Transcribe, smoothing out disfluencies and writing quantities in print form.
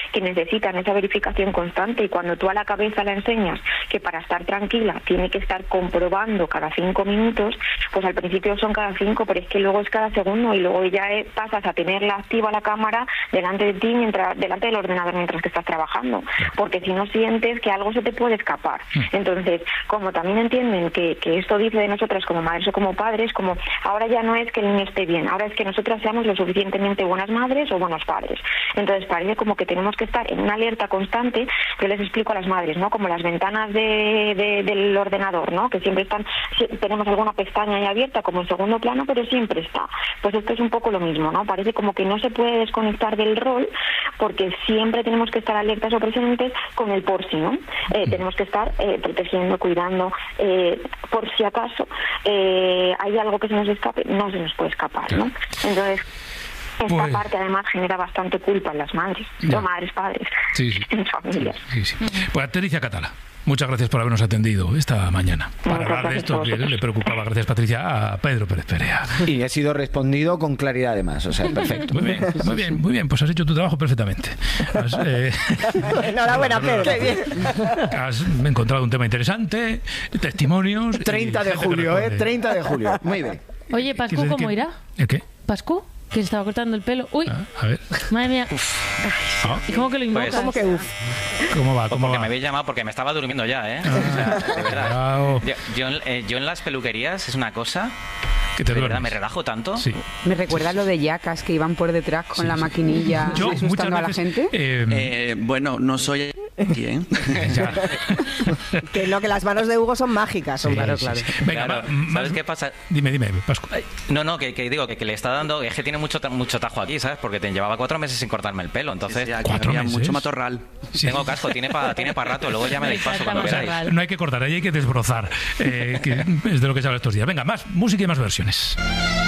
que necesitan esa verificación constante, y cuando tú a la cabeza la enseñas que para estar tranquila tiene que estar comprobando cada 5 minutos, pues al principio son cada 5, pero es que luego es cada segundo, y luego ya pasas a tenerla activa la cámara delante de ti, delante del ordenador mientras que estás trabajando, porque si no sientes que algo se te puede escapar. Entonces, como también entienden que esto dice de nosotras como madres o como padres, como ahora ya no es que el niño esté bien, ahora es que nosotras seamos lo suficientemente buenas madres o buenos padres. Entonces parece como que tenemos que estar en una alerta constante. Yo les explico a las madres, ¿no? Como las ventanas del ordenador, ¿no? Que siempre tenemos alguna pestaña ahí abierta como en segundo plano, pero siempre está. Pues esto es un poco lo mismo, ¿no? Parece como que no se puede desconectar del rol, porque siempre tenemos que estar alertas o presentes con el por si, ¿no? Tenemos que estar protegiendo, cuidando, por si acaso hay algo que se nos escape, no se nos puede escapar, ¿no? Entonces, esta parte además genera bastante culpa en las madres, no madres, padres, en familias. Sí. Pues Patricia Catala, muchas gracias por habernos atendido esta mañana para hablar de esto que le preocupaba. Gracias, Patricia, a Pedro Pérez Perea. Y ha sido respondido con claridad además, o sea, perfecto. Muy bien, pues has hecho tu trabajo perfectamente. Enhorabuena, Pedro. Qué bien. Has encontrado un tema interesante, testimonios. 30 de julio, 30 de julio. Muy bien. Oye, Pascu, ¿cómo irá? ¿El qué? ¿Pascu? Que se estaba cortando el pelo. Uy, a ver. Madre mía. ¿Y cómo que lo invocas? ¿Cómo que ¿Cómo va? Porque me habéis llamado porque me estaba durmiendo ya, ¿eh? O sea, de verdad. Yo en las peluquerías es una cosa... De verdad, me relajo tanto. Sí. Me recuerda lo de yacas que iban por detrás con la maquinilla asustando a la gente. Bueno, no soy aquí, ¿eh? Que lo que las manos de Hugo son mágicas. Claro. Venga, ¿sabes qué pasa? Dime, Pascu. No, que digo que le está dando... Es que tiene mucho tajo aquí, ¿sabes? Porque te llevaba 4 meses sin cortarme el pelo, entonces... Sí, 4 meses. Mucho matorral. Tengo casco, tiene para rato, luego ya me deis paso cuando queráis. No hay que cortar, ahí hay que desbrozar, que es de lo que se habla estos días. Venga, más música y más versiones.